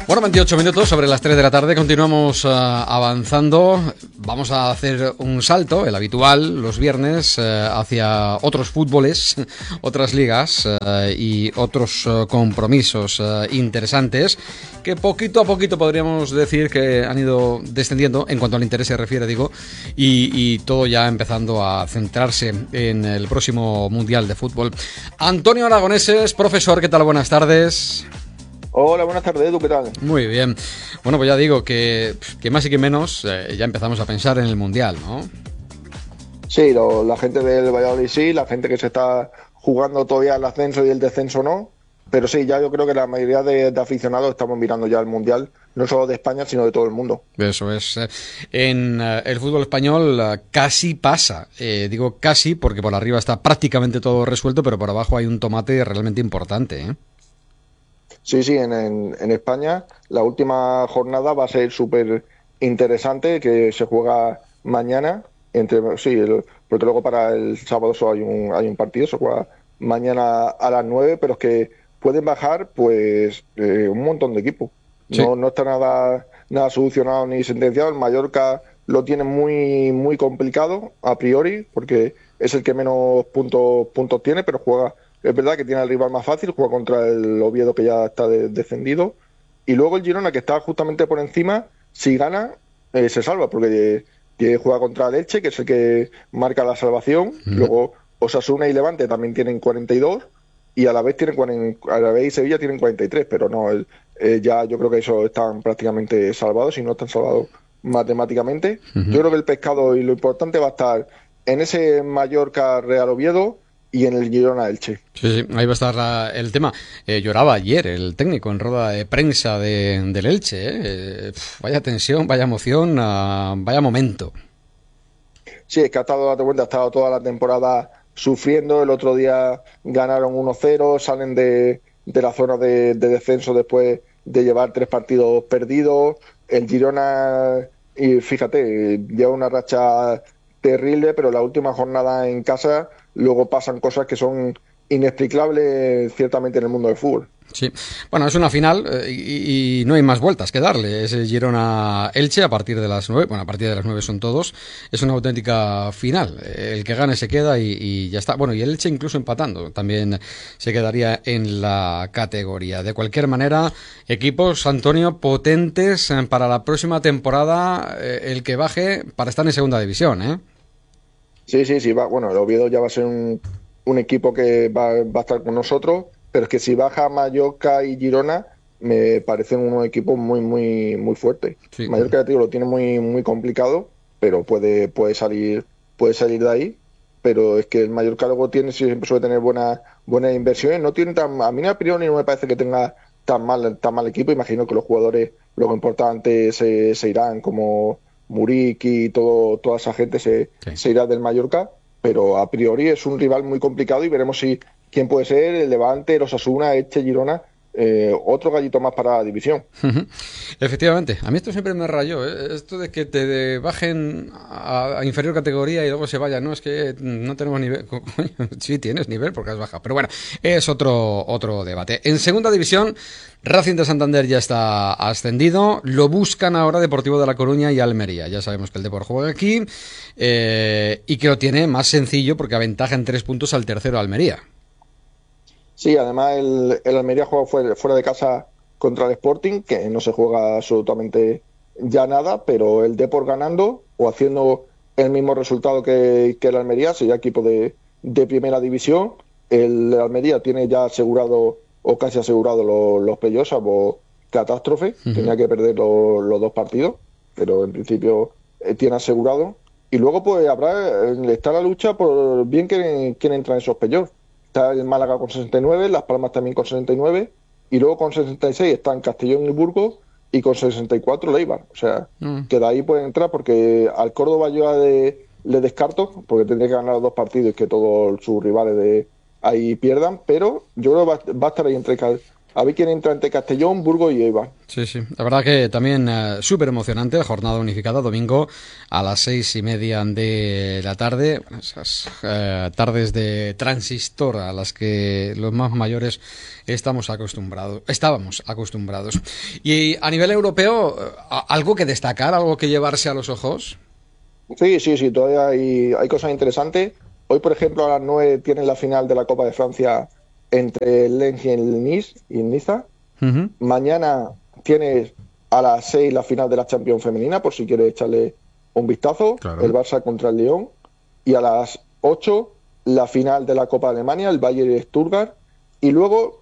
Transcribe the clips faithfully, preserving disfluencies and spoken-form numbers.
Bueno, veintiocho minutos sobre las tres de la tarde, continuamos uh, avanzando. Vamos a hacer un salto, el habitual, los viernes, uh, hacia otros fútboles, otras ligas uh, y otros uh, compromisos uh, interesantes que poquito a poquito podríamos decir que han ido descendiendo en cuanto al interés se refiere, digo, y, y todo ya empezando a centrarse en el próximo Mundial de Fútbol. Antonio Aragoneses, profesor, ¿qué tal? Buenas tardes. Hola, buenas tardes, Edu, ¿qué tal? Muy bien. Bueno, pues ya digo que, que más y que menos eh, ya empezamos a pensar en el Mundial, ¿no? Sí, lo, la gente del Valladolid sí, la gente que se está jugando todavía el ascenso y el descenso no, pero sí, ya yo creo que la mayoría de, de aficionados estamos mirando ya el Mundial, no solo de España, sino de todo el mundo. Eso es. En uh, el fútbol español uh, casi pasa, eh, digo casi porque por arriba está prácticamente todo resuelto, pero por abajo hay un tomate realmente importante, ¿eh? Sí, sí, en, en, en España la última jornada va a ser súper interesante, que se juega mañana, entre sí, el, porque luego para el sábado solo hay un, hay un partido, se juega mañana a las nueve, pero es que pueden bajar pues eh, un montón de equipos. Sí. No, no está nada, nada solucionado ni sentenciado. El Mallorca lo tiene muy, muy complicado a priori, porque es el que menos puntos, puntos tiene, pero juega. Es verdad que tiene al rival más fácil, juega contra el Oviedo, que ya está de, descendido. Y luego el Girona, que está justamente por encima, si gana, eh, se salva, porque eh, juega contra el Elche, que es el que marca la salvación. Mm. Luego Osasuna y Levante también tienen cuarenta y dos, y a la vez tienen cuarenta, a la vez y Sevilla tienen cuarenta y tres, pero no, el, eh, ya yo creo que esos están prácticamente salvados, si no están salvados matemáticamente. Uh-huh. Yo creo que el pescado y lo importante va a estar en ese Mallorca Real Oviedo y en el Girona Elche. Sí, sí, ahí va a estar la, el tema. Eh, lloraba ayer el técnico en rueda de prensa de, del Elche. ¿eh? Eh, pf, vaya tensión, vaya emoción, uh, vaya momento. Sí, es que ha estado, date cuenta, ha estado toda la temporada sufriendo. El otro día ganaron uno cero, salen de, de la zona de, de descenso después de llevar tres partidos perdidos. El Girona, y fíjate, lleva una racha terrible, pero la última jornada en casa luego pasan cosas que son inexplicables ciertamente en el mundo del fútbol. Sí, bueno, es una final eh, y, y no hay más vueltas que darle. Es el Girona-Elche a partir de las nueve, bueno, a partir de las nueve son todos. Es una auténtica final. El que gane se queda y, y ya está. Bueno, y el Elche incluso empatando también se quedaría en la categoría. De cualquier manera, equipos, Antonio, potentes para la próxima temporada, eh, el que baje para estar en segunda división, ¿eh? Sí, sí, sí, va. Bueno, el Oviedo ya va a ser un, un equipo que va, va a estar con nosotros, pero es que si baja Mallorca y Girona, me parecen unos equipos muy, muy, muy fuertes. Sí. Mallorca, tío, lo tiene muy, muy complicado, pero puede, puede salir, puede salir de ahí. Pero es que el Mallorca luego tiene, siempre suele tener buenas, buenas inversiones. No tiene tan, a mí a priori no me parece que tenga tan mal, tan mal equipo. Imagino que los jugadores, los importantes se, se irán, como Muriqui y todo, toda esa gente se, sí. se irá del Mallorca, pero a priori es un rival muy complicado y veremos si quién puede ser el Levante, el Osasuna, Elche, Girona, eh, otro gallito más para la división. Uh-huh. Efectivamente, a mí esto siempre me rayó, ¿eh? Esto de que te bajen a, a inferior categoría y luego se vayan, no, es que no tenemos nivel. Sí tienes nivel porque has bajado, pero bueno, es otro, otro debate. En segunda división, Racing de Santander ya está ascendido, lo buscan ahora Deportivo de La Coruña y Almería. Ya sabemos que el Depor juega aquí eh, y que lo tiene más sencillo porque aventaja en tres puntos al tercero Almería. Sí, además el, el Almería juega fuera, fuera de casa contra el Sporting, que no se juega absolutamente ya nada, pero el Depor ganando o haciendo el mismo resultado que, que el Almería, sería equipo de, de primera división. El Almería tiene ya asegurado o casi asegurado los, los playoffs, salvo catástrofe, uh-huh. Tenía que perder los, los dos partidos, pero en principio eh, tiene asegurado. Y luego pues habrá, está la lucha por bien quién, quién entra en esos playoffs. Está el Málaga con sesenta y nueve, Las Palmas también con sesenta y nueve, y luego con sesenta y seis están Castellón y Burgos, y con sesenta y cuatro Leibar. O sea, mm. que de ahí pueden entrar, porque al Córdoba yo de, le descarto, porque tendría que ganar los dos partidos y que todos sus rivales de ahí pierdan, pero yo creo que va, va a estar ahí entre A ver quién entra entre Castellón, Burgos y Eibar. Sí, sí. La verdad que también eh, súper emocionante la jornada unificada, domingo a las seis y media de la tarde. Esas eh, tardes de transistor a las que los más mayores estamos acostumbrados, estábamos acostumbrados. Y a nivel europeo, ¿algo que destacar, algo que llevarse a los ojos? Sí, sí, sí, todavía hay, hay cosas interesantes. Hoy, por ejemplo, a las nueve tienen la final de la Copa de Francia entre el Lens y el Nice, y el Niza. Uh-huh. Mañana tienes a las seis la final de la Champions femenina, por si quieres echarle un vistazo, claro. El Barça contra el Lyon. Y a las ocho la final de la Copa de Alemania, el Bayern Stuttgart. Y luego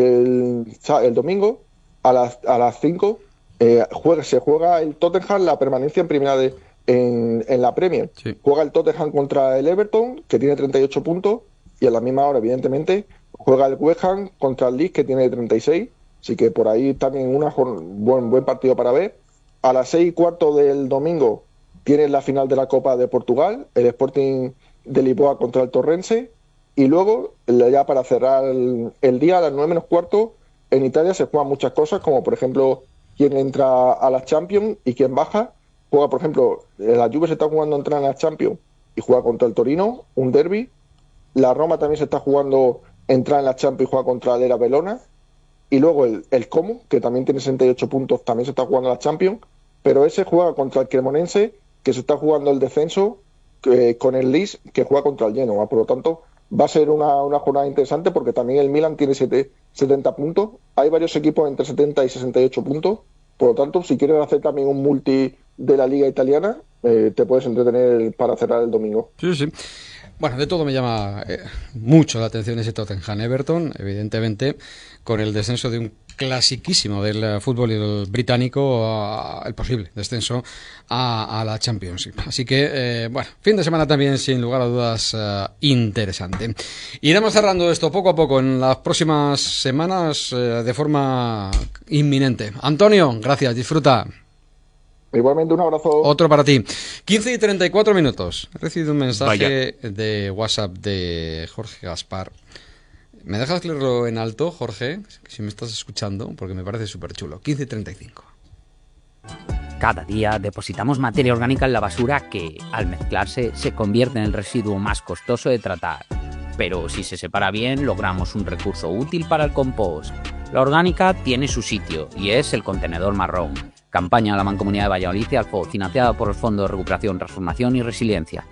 el, el domingo a las, a las cinco eh, juega, se juega el Tottenham la permanencia en primera de, en, en la Premier. Sí. Juega el Tottenham contra el Everton, que tiene treinta y ocho puntos, y a la misma hora, evidentemente, juega el West Ham contra el Leeds, que tiene treinta y seis. Así que por ahí también un buen, buen partido para ver. A las seis y cuarto del domingo tienes la final de la Copa de Portugal, el Sporting de Lisboa contra el Torrense. Y luego, ya para cerrar el, el día, a las nueve menos cuarto, en Italia se juegan muchas cosas, como por ejemplo, quién entra a la Champions y quién baja. Juega, por ejemplo, la Juve se está jugando entrar en la Champions y juega contra el Torino, un derbi. La Roma también se está jugando entrar en la Champions y juega contra el Era Verona. Y luego el, el Como, que también tiene sesenta y ocho puntos, también se está jugando la Champions, pero ese juega contra el Cremonense, que se está jugando el descenso, eh, con el Leeds, que juega contra el Genoa. Por lo tanto, va a ser una, una jornada interesante, porque también el Milan tiene setenta puntos. Hay varios equipos entre setenta y sesenta y ocho puntos. Por lo tanto, si quieres hacer también un multi de la Liga Italiana, eh, te puedes entretener para cerrar el domingo. Sí, sí. Bueno, de todo me llama eh, mucho la atención ese Tottenham-Everton, evidentemente, con el descenso de un clasiquísimo del uh, fútbol británico, uh, el posible descenso a, a la Championship. Así que, eh, bueno, fin de semana también, sin lugar a dudas, uh, interesante. Iremos cerrando esto poco a poco en las próximas semanas uh, de forma inminente. Antonio, gracias, disfruta. Igualmente, un abrazo. Otro para ti. quince y treinta y cuatro minutos. He recibido un mensaje Vaya. de WhatsApp de Jorge Gaspar. ¿Me dejas leerlo en alto, Jorge? Si me estás escuchando, porque me parece súper chulo. quince y treinta y cinco. Cada día depositamos materia orgánica en la basura que, al mezclarse, se convierte en el residuo más costoso de tratar. Pero si se separa bien, logramos un recurso útil para el compost. La orgánica tiene su sitio y es el contenedor marrón. Campaña de la Mancomunidad de Valladolid y Alfo, financiada por el Fondo de Recuperación, Transformación y Resiliencia.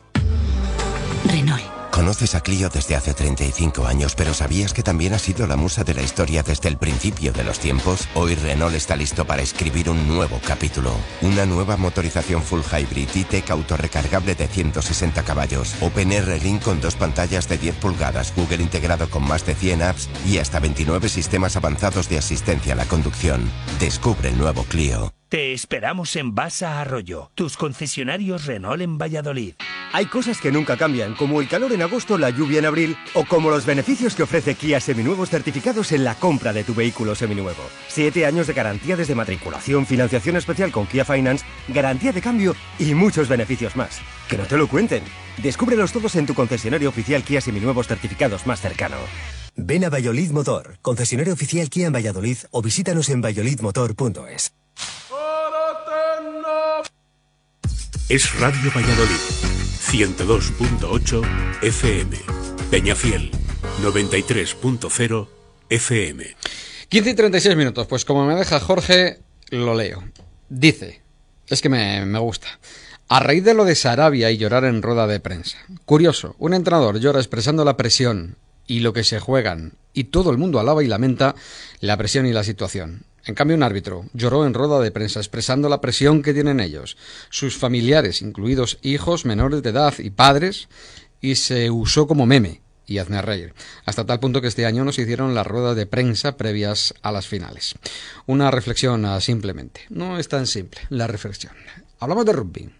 Renault. Conoces a Clio desde hace treinta y cinco años, pero ¿sabías que también ha sido la musa de la historia desde el principio de los tiempos? Hoy Renault está listo para escribir un nuevo capítulo. Una nueva motorización full hybrid E-Tech autorrecargable de ciento sesenta caballos, OpenR Ring con dos pantallas de diez pulgadas, Google integrado con más de cien apps y hasta veintinueve sistemas avanzados de asistencia a la conducción. Descubre el nuevo Clio. Te esperamos en Basa Arroyo, tus concesionarios Renault en Valladolid. Hay cosas que nunca cambian, como el calor en agosto, la lluvia en abril, o como los beneficios que ofrece Kia Seminuevos certificados en la compra de tu vehículo seminuevo. Siete años de garantía desde matriculación, financiación especial con Kia Finance, garantía de cambio y muchos beneficios más. Que no te lo cuenten. Descúbrelos todos en tu concesionario oficial Kia Seminuevos certificados más cercano. Ven a Valladolid Motor, concesionario oficial Kia en Valladolid, o visítanos en valladolid motor punto es. Es Radio Valladolid, ciento dos punto ocho F M. Peñafiel, noventa y tres punto cero F M. quince y treinta y seis minutos, pues como me deja Jorge, lo leo. Dice, es que me, me gusta. A raíz de lo de Sarabia y llorar en rueda de prensa. Curioso, un entrenador llora expresando la presión y lo que se juegan, y todo el mundo alaba y lamenta la presión y la situación. En cambio, un árbitro lloró en rueda de prensa expresando la presión que tienen ellos, sus familiares, incluidos hijos menores de edad y padres, y se usó como meme y hazme reír, hasta tal punto que este año nos hicieron las ruedas de prensa previas a las finales. Una reflexión simplemente. No es tan simple la reflexión. Hablamos de rugby.